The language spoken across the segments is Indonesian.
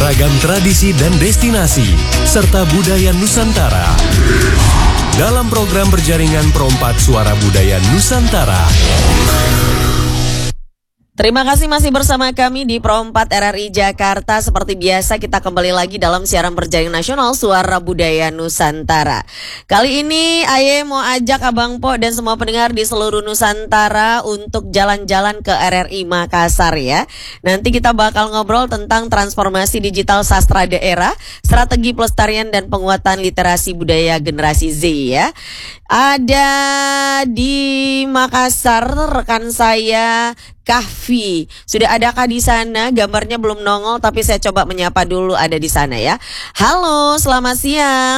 Ragam tradisi dan destinasi, serta budaya Nusantara. Dalam program berjaringan Perompak Suara Budaya Nusantara. Terima kasih masih bersama kami di Pro4 RRI Jakarta. Seperti biasa kita kembali lagi dalam siaran berjaring nasional Suara Budaya Nusantara. Kali ini Aye mau ajak Abang Po dan semua pendengar di seluruh Nusantara untuk jalan-jalan ke RRI Makassar ya. Nanti kita bakal ngobrol tentang transformasi digital sastra daerah, strategi pelestarian dan penguatan literasi budaya generasi Z ya. Ada di Makassar rekan saya Kahfi. Sudah adakah di sana? Gambarnya belum nongol tapi saya coba menyapa dulu ada di sana ya. Halo, selamat siang.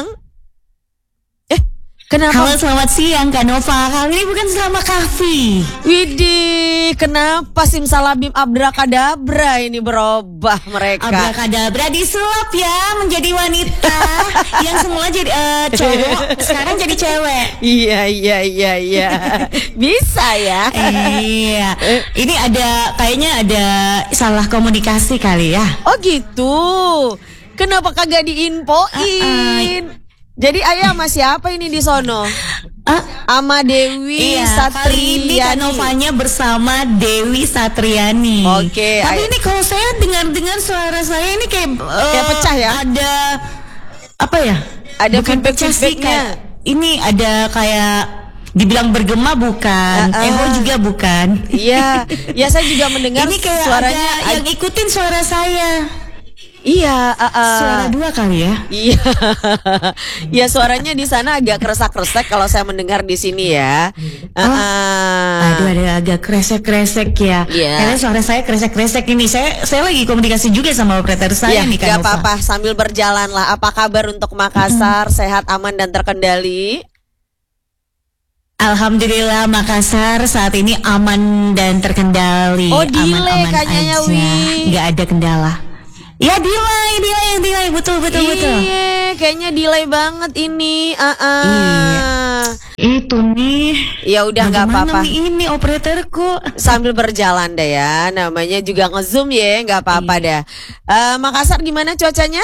Kenapa? Halo, selamat siang Kak Nova. Kali ini bukan sama Kahfi. Widih, kenapa simsalabim abrakadabra ini berubah mereka? Abrakadabra disulap ya menjadi wanita. Yang semula jadi cowok, sekarang jadi cewek. Iya. Bisa ya. Iya. Ini kayaknya ada salah komunikasi kali ya. Oh gitu. Kenapa kagak diinfoin? Jadi Ayah sama siapa ini di sono? Ama Dewi Satriani. Kali ini Kak Novanya bersama Dewi Satriani. Oke. Tapi ini kalau saya dengar suara saya ini kayak pecah ya? Ada apa ya? Ada bukan pecah sih, feedbacknya. Ini ada kayak dibilang bergema bukan, eho juga bukan. Iya, ya saya juga mendengar ini kayak suaranya ada yang ikutin suara saya. Iya, suara dua kali ya. Iya. Ya suaranya di sana agak kresek-kresek kalau saya mendengar di sini ya. Aduh, ada agak kresek-kresek ya. Yeah. Karena suara saya kresek-kresek ini. Saya lagi komunikasi juga sama operator saya nih Kak Gak Nova. apa-apa, sambil berjalan lah. Apa kabar untuk Makassar? Sehat, aman dan terkendali? Alhamdulillah Makassar saat ini aman dan terkendali. Oh, delay aman-aman kayaknya ya, aja. Wi. Gak ada kendala. Ya delay betul. Iya, kayaknya delay banget ini. Iya. Itu nih. Ya udah nggak apa-apa. Ini operatorku. Sambil berjalan deh ya. Namanya juga nge-zoom ya, nggak apa-apa dah. Makassar gimana cuacanya?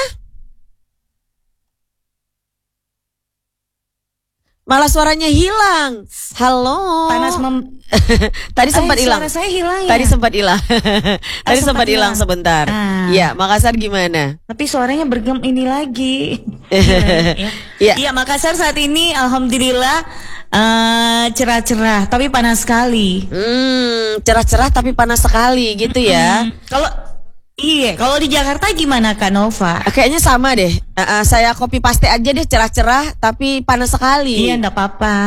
Malah suaranya hilang. Halo. Panas Tadi sempat hilang. Suara saya hilang ya. Tadi sempat hilang. Tadi sempat hilang sebentar. Iya, Makassar gimana? Tapi suaranya bergem ini lagi. Iya. Iya, Makassar saat ini alhamdulillah cerah-cerah tapi panas sekali. Cerah-cerah tapi panas sekali gitu ya. Kalau di Jakarta gimana Kak Nova? Kayaknya sama deh. Saya copy paste aja deh, cerah-cerah tapi panas sekali. Iya, enggak apa-apa.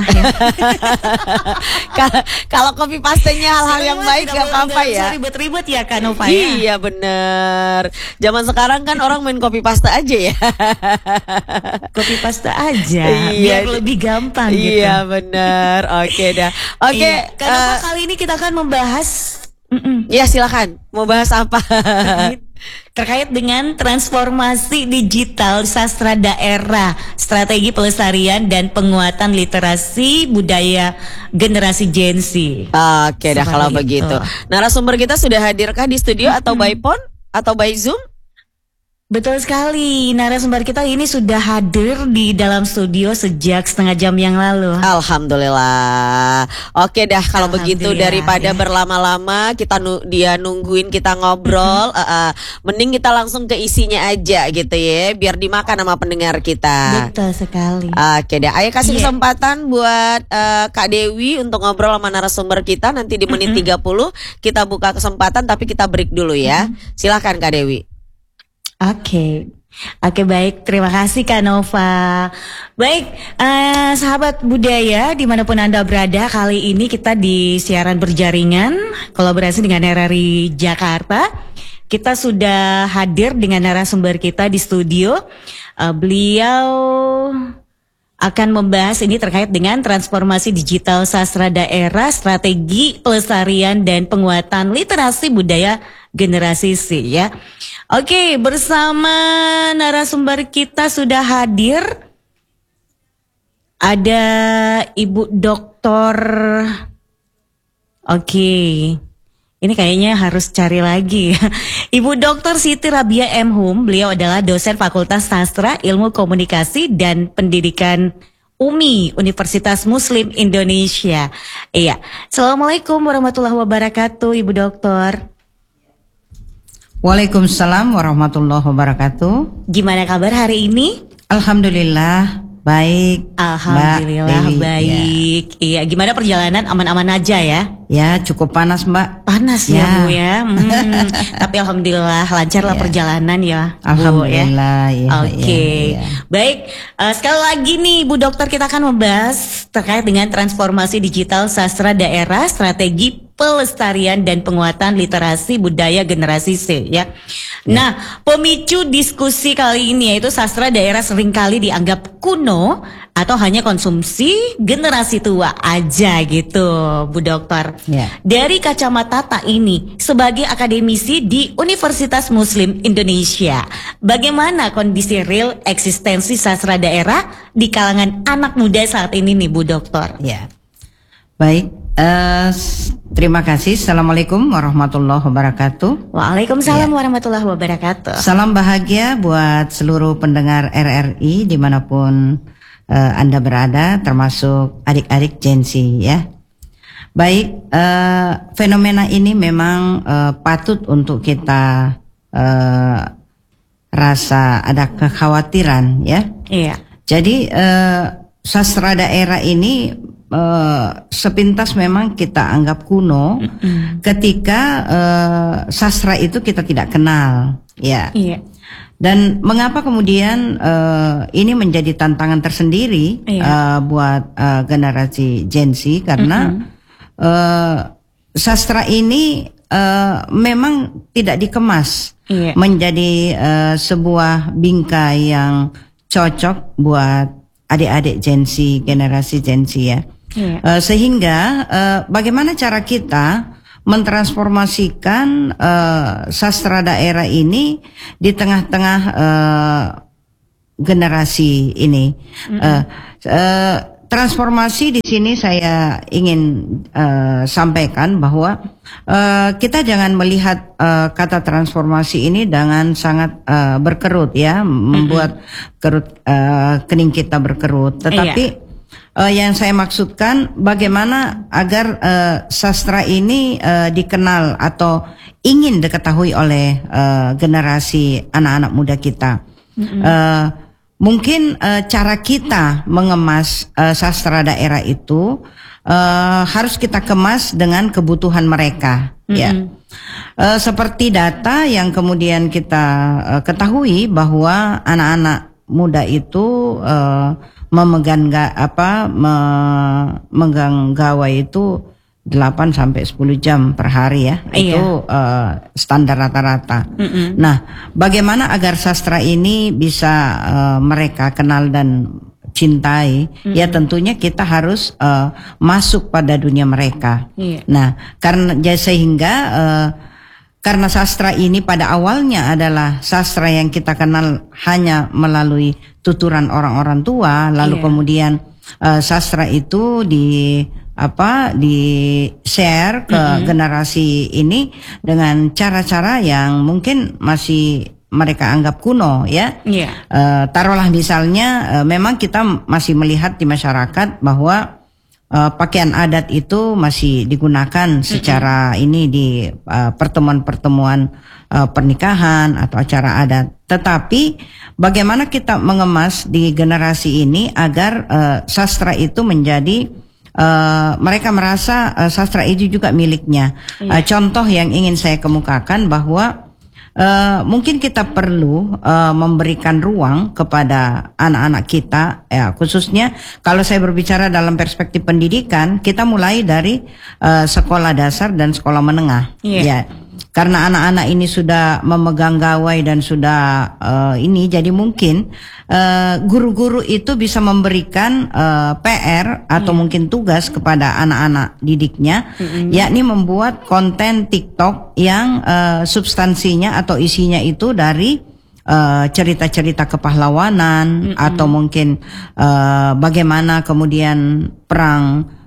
Kalau copy pastenya hal-hal yang baik enggak apa-apa ya. Ribet-ribet ya Kak Nova ya. Iya bener. Zaman sekarang kan orang main copy paste aja ya. Copy paste aja. Iya. Biar lebih gampang gitu. Iya bener. Oke dah. Oke. Kak Nova, kali ini kita akan membahas. Ya silakan. Mau bahas apa? Terkait dengan transformasi digital sastra daerah, strategi pelestarian dan penguatan literasi budaya generasi Gen Z. Oke dah kalau begitu. Narasumber kita sudah hadirkah di studio atau by phone atau by Zoom? Betul sekali, narasumber kita ini sudah hadir di dalam studio sejak setengah jam yang lalu. Alhamdulillah. Oke dah kalau begitu daripada berlama-lama dia nungguin kita ngobrol, mending kita langsung ke isinya aja gitu ya, biar dimakan sama pendengar kita. Betul sekali. Oke dah, ayo kasih kesempatan buat Kak Dewi untuk ngobrol sama narasumber kita nanti di menit 30 kita buka kesempatan tapi kita break dulu ya. Silakan Kak Dewi. Oke, baik. Terima kasih Kak Nova. Baik, sahabat budaya dimanapun Anda berada, kali ini kita di siaran berjaringan kolaborasi dengan RRI Jakarta. Kita sudah hadir dengan narasumber kita di studio. Beliau akan membahas ini terkait dengan transformasi digital sastra daerah, strategi pelestarian dan penguatan literasi budaya generasi Z ya. Oke, bersama narasumber kita sudah hadir. Ada Ibu Doktor. Oke. Ini kayaknya harus cari lagi. Ibu Dr. Siti Rabia M. Hum, beliau adalah dosen Fakultas Sastra, Ilmu Komunikasi dan Pendidikan UMI, Universitas Muslim Indonesia. Iya. Assalamualaikum warahmatullahi wabarakatuh, Ibu Dokter. Waalaikumsalam warahmatullahi wabarakatuh. Gimana kabar hari ini? Alhamdulillah baik. Alhamdulillah Mbak Dewi. baik. Iya, gimana perjalanan, aman-aman aja ya? Ya cukup panas Mbak. Panas ya, Ya. Bu ya. Tapi alhamdulillah lancar lah perjalanan ya, Bu ya. Alhamdulillah. Ya, Oke, ya. baik. Sekali lagi nih, Bu Dokter, kita akan membahas terkait dengan transformasi digital sastra daerah, strategi pelestarian dan penguatan literasi budaya generasi C ya. Nah, pemicu diskusi kali ini yaitu sastra daerah seringkali dianggap kuno atau hanya konsumsi generasi tua aja gitu, Bu Dokter. Ya. Dari kacamata Tak ini sebagai akademisi di Universitas Muslim Indonesia, bagaimana kondisi real eksistensi sastra daerah di kalangan anak muda saat ini nih, Bu Dokter? Ya. Baik. Terima kasih. Assalamualaikum warahmatullahi wabarakatuh. Waalaikumsalam warahmatullahi wabarakatuh. Salam bahagia buat seluruh pendengar RRI dimanapun Anda berada, termasuk adik-adik Gen Z ya. Baik, fenomena ini memang patut untuk kita rasa ada kekhawatiran ya. Iya. Jadi sastra daerah ini sepintas memang kita anggap kuno ketika sastra itu kita tidak kenal ya. Iya. Dan mengapa kemudian ini menjadi tantangan tersendiri buat generasi Gen Z karena sastra ini memang tidak dikemas menjadi sebuah bingkai yang cocok buat adik-adik Gen Z, generasi Gen Z ya. Sehingga bagaimana cara kita mentransformasikan sastra daerah ini di tengah-tengah generasi ini. Transformasi di sini saya ingin sampaikan bahwa kita jangan melihat kata transformasi ini dengan sangat berkerut ya, membuat kening kita berkerut. Tetapi yang saya maksudkan bagaimana agar sastra ini dikenal atau ingin diketahui oleh generasi anak-anak muda kita. Mungkin cara kita mengemas sastra daerah itu harus kita kemas dengan kebutuhan mereka. Ya, seperti data yang kemudian kita ketahui bahwa anak-anak muda itu memegang gawai itu 8 sampai 10 jam per hari ya. Itu standar rata-rata. Nah, bagaimana agar sastra ini bisa mereka kenal dan cintai? Ya tentunya kita harus masuk pada dunia mereka. Nah, karena sastra ini pada awalnya adalah sastra yang kita kenal hanya melalui tuturan orang-orang tua, lalu kemudian sastra itu di share ke generasi ini dengan cara-cara yang mungkin masih mereka anggap kuno ya. Taruhlah misalnya memang kita masih melihat di masyarakat bahwa pakaian adat itu masih digunakan secara ini di pertemuan-pertemuan pernikahan atau acara adat. Tetapi bagaimana kita mengemas di generasi ini agar sastra itu menjadi mereka merasa sastra itu juga miliknya. Contoh yang ingin saya kemukakan bahwa mungkin kita perlu memberikan ruang kepada anak-anak kita, ya khususnya kalau saya berbicara dalam perspektif pendidikan, kita mulai dari sekolah dasar dan sekolah menengah. Ya, karena anak-anak ini sudah memegang gawai dan sudah ini, jadi mungkin guru-guru itu bisa memberikan PR atau mungkin tugas kepada anak-anak didiknya, yakni membuat konten TikTok yang substansinya atau isinya itu dari cerita-cerita kepahlawanan atau mungkin bagaimana kemudian perang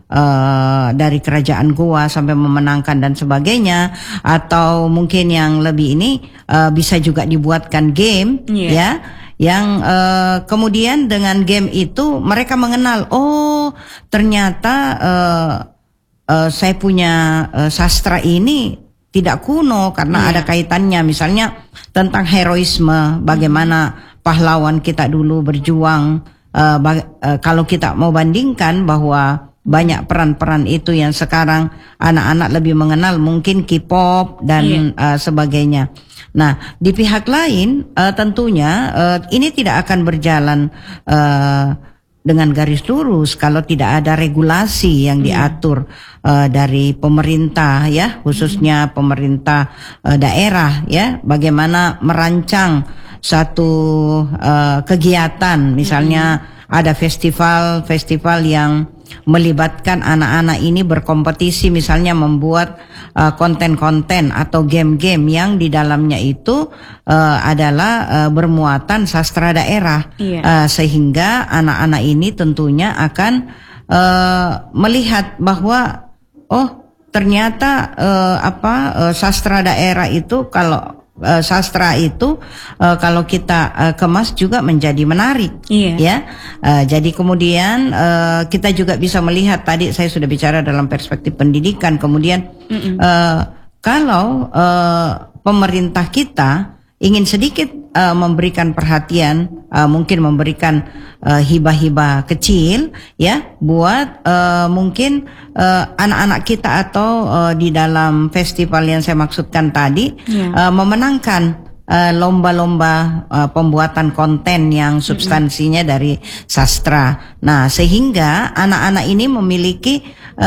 dari kerajaan Goa sampai memenangkan dan sebagainya, atau mungkin yang lebih ini bisa juga dibuatkan game ya, yang kemudian dengan game itu mereka mengenal, oh ternyata saya punya sastra ini tidak kuno karena ada kaitannya misalnya tentang heroisme, bagaimana pahlawan kita dulu berjuang. Kalau kita mau bandingkan bahwa banyak peran-peran itu yang sekarang anak-anak lebih mengenal mungkin K-pop dan sebagainya. Nah, di pihak lain tentunya ini tidak akan berjalan dengan garis lurus kalau tidak ada regulasi yang diatur dari pemerintah ya, khususnya pemerintah daerah ya, bagaimana merancang satu kegiatan, misalnya ada festival yang melibatkan anak-anak ini berkompetisi, misalnya membuat konten-konten atau game-game yang di dalamnya itu adalah bermuatan sastra daerah, sehingga anak-anak ini tentunya akan melihat bahwa oh ternyata sastra daerah itu kalau sastra itu kalau kita kemas juga menjadi menarik, ya. Jadi kemudian kita juga bisa melihat, tadi saya sudah bicara dalam perspektif pendidikan. Kemudian kalau pemerintah kita ingin sedikit memberikan perhatian, mungkin memberikan hibah-hibah kecil ya buat mungkin anak-anak kita, atau di dalam festival yang saya maksudkan tadi memenangkan lomba-lomba pembuatan konten yang substansinya dari sastra. Nah, sehingga anak-anak ini memiliki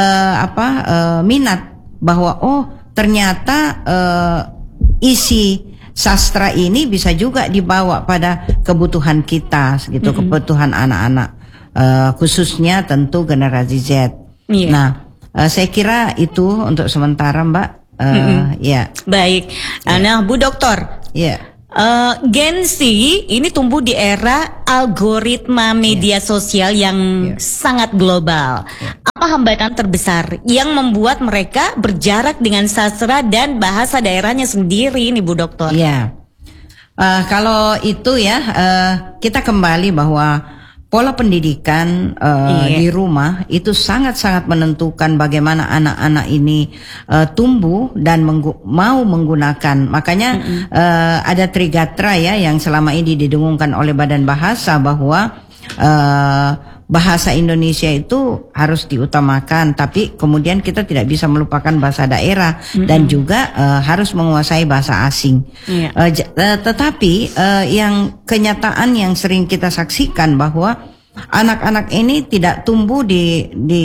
minat bahwa oh ternyata isi sastra ini bisa juga dibawa pada kebutuhan kita, gitu, kebutuhan anak-anak, khususnya tentu generasi Z. Nah, saya kira itu untuk sementara, Mbak. Ya. Baik. Nah, Bu Doktor. Gen Z ini tumbuh di era algoritma media sosial yang sangat global. Apa hambatan terbesar yang membuat mereka berjarak dengan sastra dan bahasa daerahnya sendiri ini, Bu Doktor? Kalau itu ya, kita kembali bahwa pola pendidikan di rumah itu sangat-sangat menentukan bagaimana anak-anak ini tumbuh dan mau menggunakan. Makanya ada Trigatra ya yang selama ini didengungkan oleh Badan Bahasa bahwa bahasa Indonesia itu harus diutamakan, tapi kemudian kita tidak bisa melupakan bahasa daerah dan juga harus menguasai bahasa asing. Tetapi yang kenyataan yang sering kita saksikan bahwa anak-anak ini tidak tumbuh di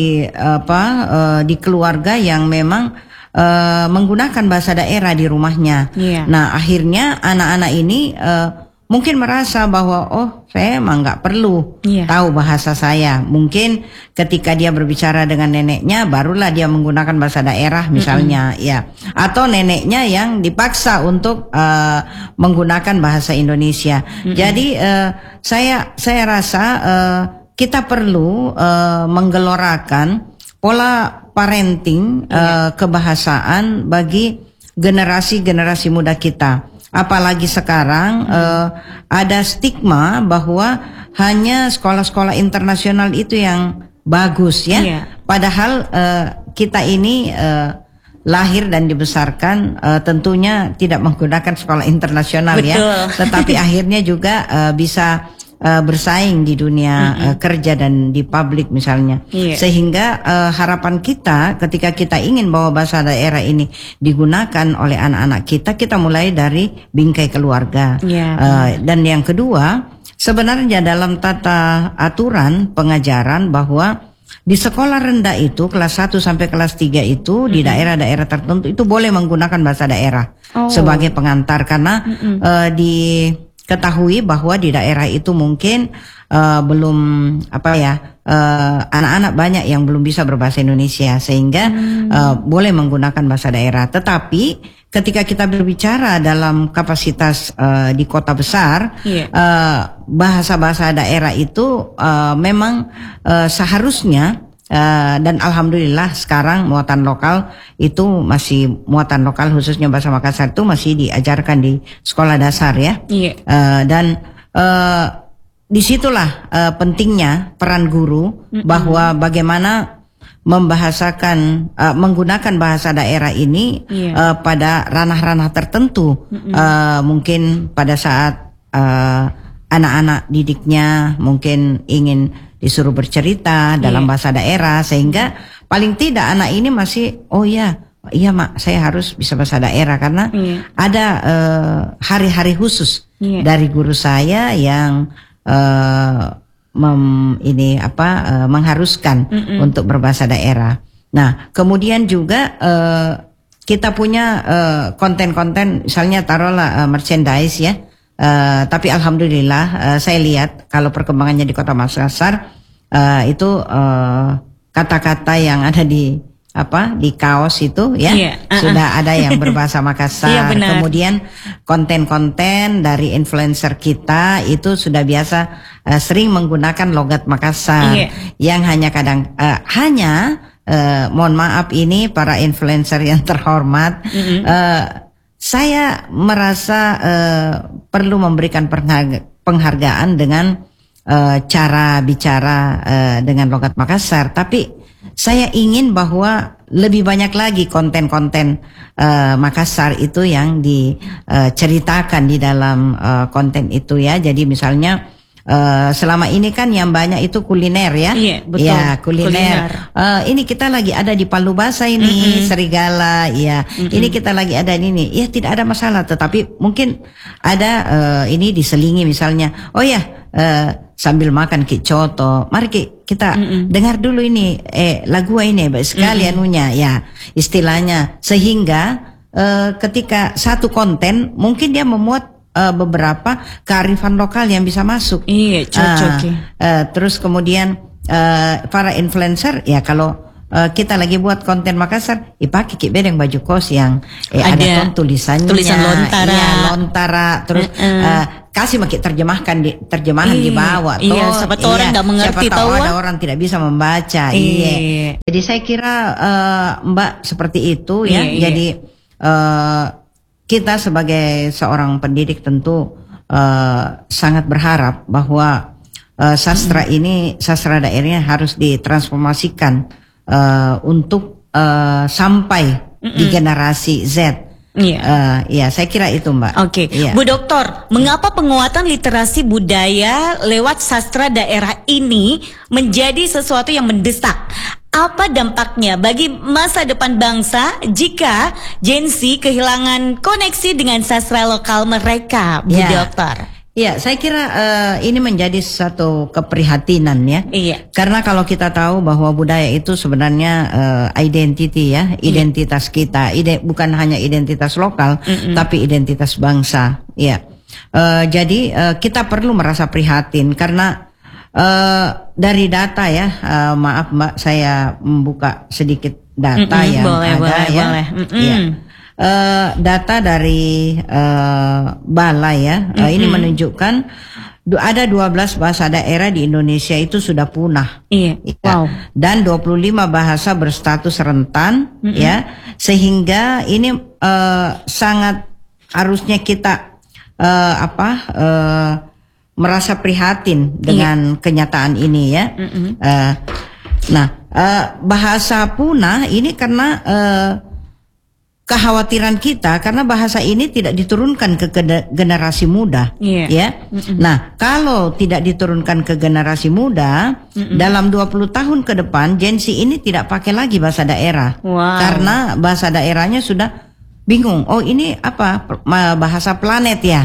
keluarga yang memang menggunakan bahasa daerah di rumahnya. Nah, akhirnya anak-anak ini mungkin merasa bahwa oh saya emang nggak perlu tahu bahasa saya. Mungkin ketika dia berbicara dengan neneknya barulah dia menggunakan bahasa daerah misalnya, ya. Atau neneknya yang dipaksa untuk menggunakan bahasa Indonesia. Jadi saya rasa kita perlu menggelorakan pola parenting kebahasaan bagi generasi-generasi muda kita. Apalagi sekarang ada stigma bahwa hanya sekolah-sekolah internasional itu yang bagus ya. Padahal kita ini lahir dan dibesarkan tentunya tidak menggunakan sekolah internasional. Betul. Ya. Tetapi akhirnya juga bisa bersaing di dunia kerja dan di publik misalnya. Sehingga harapan kita ketika kita ingin bahwa bahasa daerah ini digunakan oleh anak-anak kita mulai dari bingkai keluarga. Dan yang kedua, sebenarnya dalam tata aturan pengajaran bahwa di sekolah rendah itu kelas 1 sampai kelas 3 itu di daerah-daerah tertentu itu boleh menggunakan bahasa daerah sebagai pengantar, karena ketahui bahwa di daerah itu mungkin belum anak-anak banyak yang belum bisa berbahasa Indonesia, sehingga boleh menggunakan bahasa daerah. Tetapi ketika kita berbicara dalam kapasitas di kota besar, bahasa-bahasa daerah itu memang seharusnya Dan alhamdulillah sekarang muatan lokal itu masih muatan lokal, khususnya bahasa Makassar itu masih diajarkan di sekolah dasar ya. Dan disitulah pentingnya peran guru, bahwa bagaimana membahasakan menggunakan bahasa daerah ini pada ranah-ranah tertentu. Mungkin pada saat anak-anak didiknya mungkin ingin disuruh bercerita dalam bahasa daerah, sehingga paling tidak anak ini masih iya mak, saya harus bisa bahasa daerah, karena ada hari-hari khusus dari guru saya yang mengharuskan untuk berbahasa daerah. Nah, kemudian juga kita punya konten-konten, misalnya taruhlah merchandise ya. Tapi alhamdulillah saya lihat kalau perkembangannya di Kota Makassar itu kata-kata yang ada di kaos itu ya sudah ada yang berbahasa Makassar. Kemudian konten-konten dari influencer kita itu sudah biasa sering menggunakan logat Makassar yang hanya mohon maaf ini para influencer yang terhormat, saya merasa perlu memberikan penghargaan dengan cara bicara dengan logat Makassar, tapi saya ingin bahwa lebih banyak lagi konten-konten Makassar itu yang diceritakan di dalam konten itu ya. Jadi misalnya selama ini kan yang banyak itu kuliner ya. Betul. Ya, kuliner. Ini kita lagi ada di Palu Basa ini, Serigala, ya. Ini kita lagi ada di ini. Ya, tidak ada masalah, tetapi mungkin ada ini diselingi misalnya. Sambil makan coto, mari kita dengar dulu ini lagu ini sekali anunya ya, istilahnya, sehingga ketika satu konten mungkin dia memuat beberapa kearifan lokal yang bisa masuk. Cocok. Terus kemudian para influencer ya, kalau kita lagi buat konten Makassar, pakai bedeng baju kos yang ada tulisan lontara, terus kasih pakai terjemahan di bawah. Siapa tahu orang nggak mengerti, siapa tahu ada orang tidak bisa membaca. Jadi saya kira Mbak seperti itu ya. Jadi kita sebagai seorang pendidik tentu sangat berharap bahwa sastra daerahnya harus ditransformasikan untuk sampai di generasi Z. Ya, saya kira itu Mbak. Oke. Bu Doktor, mengapa penguatan literasi budaya lewat sastra daerah ini menjadi sesuatu yang mendesak? Apa dampaknya bagi masa depan bangsa jika Gen Z kehilangan koneksi dengan sastra lokal mereka, Bu Doktor? Ya, saya kira ini menjadi satu keprihatinan ya. Karena kalau kita tahu bahwa budaya itu sebenarnya identity ya, identitas kita, bukan hanya identitas lokal, tapi identitas bangsa. Ya, jadi kita perlu merasa prihatin karena dari data ya, maaf Mbak, saya membuka sedikit data yang boleh. Data dari Balai ya, ini menunjukkan ada 12 bahasa daerah di Indonesia itu sudah punah. Dan 25 bahasa berstatus rentan ya, sehingga ini sangat harusnya kita merasa prihatin dengan kenyataan ini ya. Bahasa punah ini karena kekhawatiran kita, karena bahasa ini tidak diturunkan ke generasi muda, ya. Nah, kalau tidak diturunkan ke generasi muda, dalam 20 tahun ke depan, Gen Z ini tidak pakai lagi bahasa daerah, karena bahasa daerahnya sudah bingung. Oh, ini apa? Bahasa planet ya?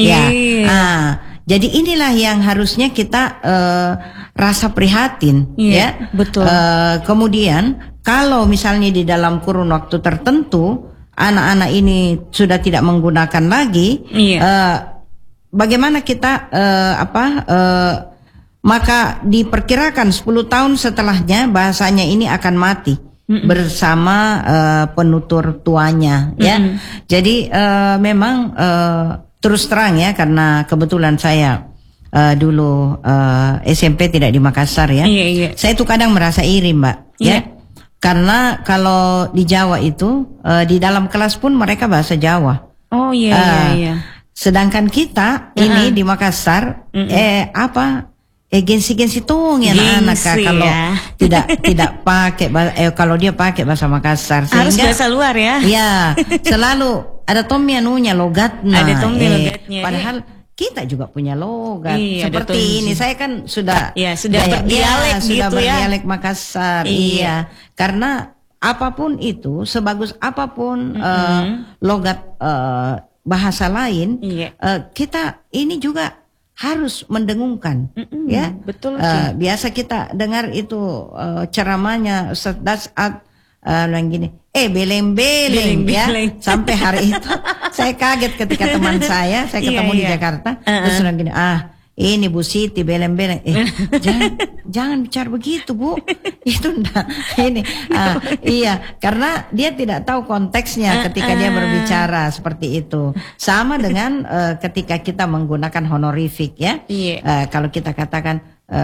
Jadi inilah yang harusnya kita rasa prihatin, ya. Betul. Kemudian kalau misalnya di dalam kurun waktu tertentu anak-anak ini sudah tidak menggunakan lagi, bagaimana kita maka diperkirakan 10 tahun setelahnya bahasanya ini akan mati bersama penutur tuanya, ya. Jadi memang terus terang ya, karena kebetulan saya dulu SMP tidak di Makassar ya. Saya tuh kadang merasa iri Mbak ya. Karena kalau di Jawa itu di dalam kelas pun mereka bahasa Jawa. Oh iya. Sedangkan kita ini di Makassar gengsi-gengsi tuh ya anak-anak kalau tidak pakai kalau dia pakai bahasa Makassar sehingga harus bahasa luar ya. Ya, selalu ada tomnya nunya logatnya. Ada tomnya logatnya. Padahal kita juga punya logat seperti ini. Saya kan sudah berdialek sudah gitu berdialek Makassar. Iya. Karena apapun itu, sebagus apapun logat bahasa lain, kita ini juga harus mendengungkan, ya. Betul. Biasa kita dengar itu ceramahnya saat yang gini, beleng-beleng ya. Sampai hari itu saya kaget ketika teman saya ketemu di Jakarta, terus bilang gini, ini Bu Siti beleng-beleng. Jangan bicara begitu Bu. Itu enggak. Ini iya, karena dia tidak tahu konteksnya ketika dia berbicara seperti itu. Sama dengan ketika kita menggunakan honorific ya. Kalau kita katakan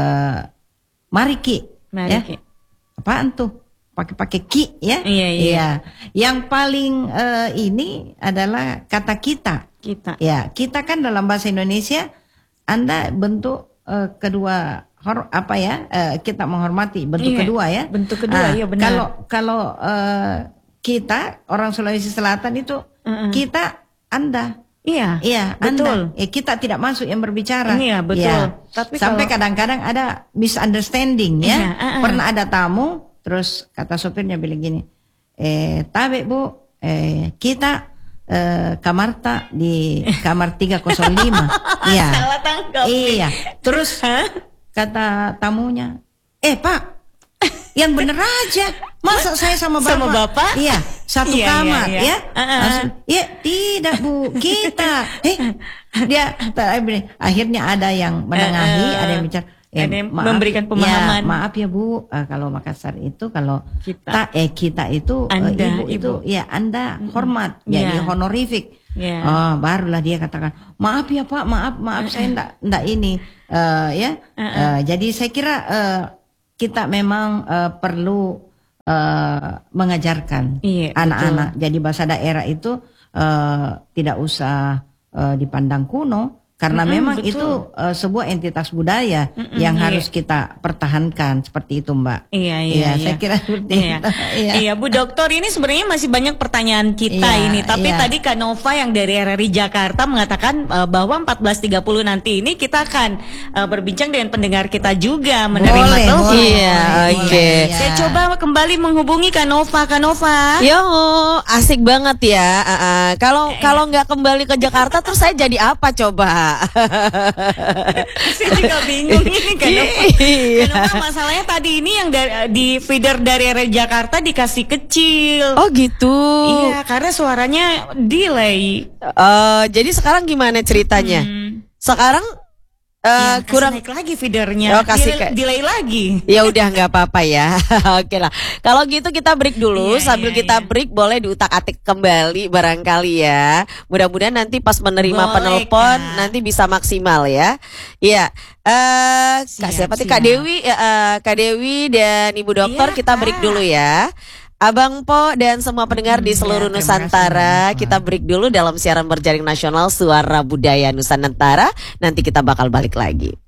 mari Ki. Ya. Apaan tuh? Pakai ki ya. Iya. Yang paling ini adalah kata kita. Ya, kita kan dalam bahasa Indonesia Anda bentuk kedua kita menghormati bentuk kedua ya. Bentuk kedua ya benar. Kalau kita orang Sulawesi Selatan itu kita Anda. Iya, betul. Anda. Kita tidak masuk yang berbicara. Iya, betul. Ya. Tapi sampai kadang-kadang ada misunderstanding ya. Pernah ada tamu terus kata sopirnya bilang gini, tabe Bu, kita kamarta di kamar 305. Iya. Salah tangkap. Iya. Terus kata tamunya, Pak, yang bener aja. Masa saya sama Bapak? Iya, satu kamar ya. Tidak Bu, kita. Dia akhirnya ada yang menengahi, ada yang bicara. Memberikan pemahaman. Maaf ya Bu, kalau Makassar itu kalau kita itu Anda, ibu itu ya Anda hormat, jadi honorific. Barulah dia katakan maaf ya Pak, maaf saya enggak ini jadi saya kira kita memang perlu mengajarkan anak-anak. Jadi bahasa daerah itu tidak usah dipandang kuno. Karena memang itu sebuah entitas budaya yang harus kita pertahankan seperti itu Mbak. Iya. Saya kira seperti itu. Iya Bu Dokter, ini sebenarnya masih banyak pertanyaan kita ini. Tapi tadi Kak Nova yang dari RRI Jakarta mengatakan bahwa 14.30 nanti ini kita akan berbincang dengan pendengar kita juga menerima telepon. Oke. Saya coba kembali menghubungi Kak Nova. Yo, asik banget ya. Kalau nggak kembali ke Jakarta terus saya jadi apa coba? Saya juga bingung ini kenapa masalahnya tadi ini yang di feeder dari RRI Jakarta dikasih kecil. Oh gitu. Iya, karena suaranya delay. Jadi sekarang gimana ceritanya? Sekarang kurang naik lagi feedernya, delay lagi. Ya udah nggak apa-apa ya. Oke lah. Kalau gitu kita break dulu. Sambil kita break boleh diutak-atik kembali barangkali ya. Mudah-mudahan nanti pas menerima penelpon nanti bisa maksimal ya. Iya. Siapa sih Kak Dewi? Kak Dewi dan Ibu Dokter kita break dulu ya. Abang Po dan semua pendengar di seluruh Nusantara, kita break dulu dalam siaran berjaring nasional Suara Budaya Nusantara. Nanti kita bakal balik lagi.